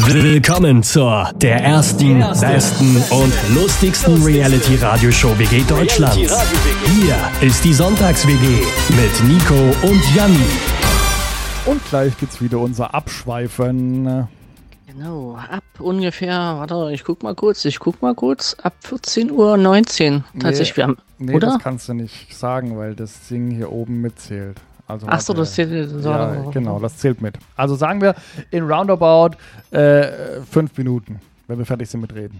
Willkommen zur der ersten, besten und lustigsten Reality-Radioshow WG Deutschlands. Hier ist die Sonntags-WG mit Nico und Janni. Und gleich geht's wieder unser Abschweifen. Genau, ab ungefähr, warte, ich guck mal kurz, ab 14:19 Uhr tatsächlich. Nee, oder? Das kannst du nicht sagen, weil das Ding hier oben mitzählt. Also Ach so, das zählt. So, ja, genau, das zählt mit. Also sagen wir in roundabout 5 Minuten, wenn wir fertig sind mit Reden.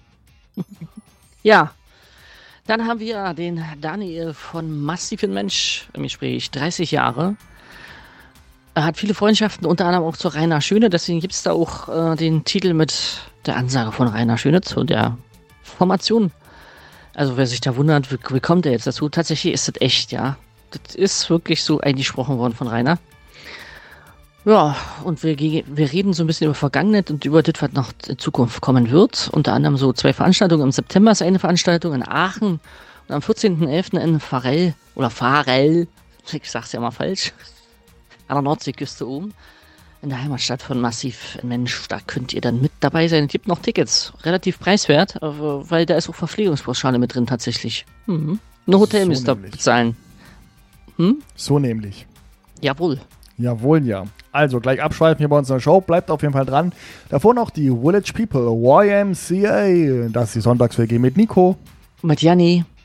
Ja, dann haben wir den Daniel von Massiven Mensch im Gespräch, 30 Jahre. Er hat viele Freundschaften, unter anderem auch zu Rainer Schöne, deswegen gibt es da auch den Titel mit der Ansage von Rainer Schöne zu der Formation. Also wer sich da wundert, wie kommt er jetzt dazu? Tatsächlich ist das echt, ja. Das ist wirklich so eingesprochen worden von Rainer. Ja, und wir reden so ein bisschen über Vergangenheit und über das, was noch in Zukunft kommen wird. Unter anderem so 2 Veranstaltungen. Im September ist eine Veranstaltung in Aachen und am 14.11. in Varel, ich sag's ja mal falsch, an der Nordseeküste oben, in der Heimatstadt von Massiv Mensch. Da könnt ihr dann mit dabei sein. Es gibt noch Tickets, relativ preiswert, weil da ist auch Verpflegungspauschale mit drin tatsächlich. Ein Hotel müsst ihr bezahlen. So nämlich. Jawohl. Jawohl, ja. Also gleich abschweifen hier bei unserer Show. Bleibt auf jeden Fall dran. Davor noch die Village People, YMCA. Das ist die Sonntags-WG mit Nico. Mit Janni.